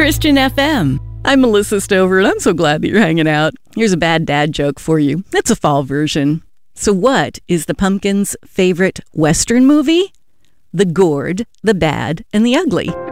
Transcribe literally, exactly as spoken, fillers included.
Christian F M. I'm Melissa Stover, and I'm so glad that you're hanging out. Here's a bad dad joke for you. It's a fall version. So what is the Pumpkins' favorite Western movie? The Gourd, the Bad, and the Ugly.